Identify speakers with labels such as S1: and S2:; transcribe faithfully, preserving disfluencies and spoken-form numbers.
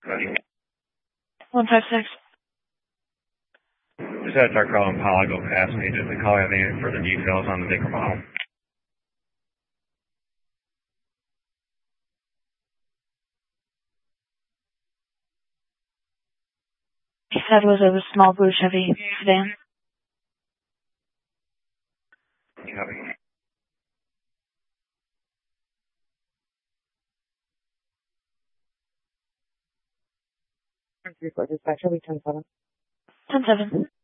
S1: one five six.
S2: Just had our call on Palago past me. Does the call have any further details on the vehicle model?
S1: He said it was a small blue Chevy sedan.
S2: Copy.
S3: Report dispatcher, we ten seven.
S1: ten seven.